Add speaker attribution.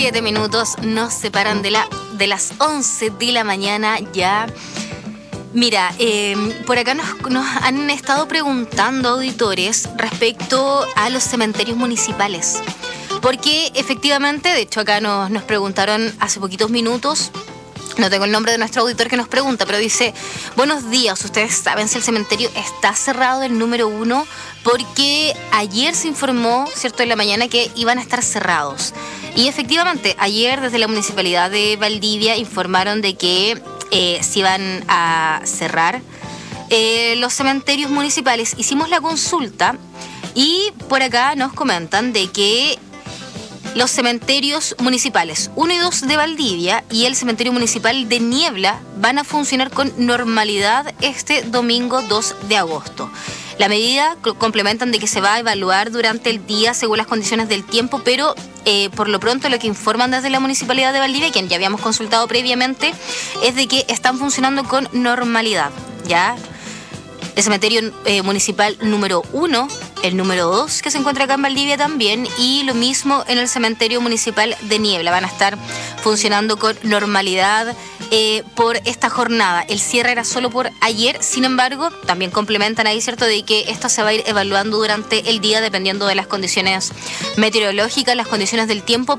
Speaker 1: 7 minutos nos separan de las 11 de la mañana ya. Mira, por acá nos han estado preguntando auditores respecto a los cementerios municipales. Porque efectivamente, de hecho acá nos preguntaron hace poquitos minutos. No tengo el nombre de nuestro auditor que nos pregunta, pero dice: buenos días, ¿ustedes saben si el cementerio está cerrado el número 1? Porque ayer se informó, ¿cierto?, en la mañana que iban a estar cerrados. Y efectivamente, ayer desde la Municipalidad de Valdivia informaron de que se iban a cerrar los cementerios municipales. Hicimos la consulta y por acá nos comentan de que los cementerios municipales 1 y 2 de Valdivia y el cementerio municipal de Niebla van a funcionar con normalidad este domingo 2 de agosto. La medida complementan de que se va a evaluar durante el día según las condiciones del tiempo, pero por lo pronto lo que informan desde la Municipalidad de Valdivia, quien ya habíamos consultado previamente, es de que están funcionando con normalidad, ¿ya? El cementerio municipal número 1, el número 2 que se encuentra acá en Valdivia también, y lo mismo en el cementerio municipal de Niebla. Van a estar funcionando con normalidad por esta jornada. El cierre era solo por ayer, sin embargo, también complementan ahí, ¿cierto?, de que esto se va a ir evaluando durante el día dependiendo de las condiciones meteorológicas, las condiciones del tiempo,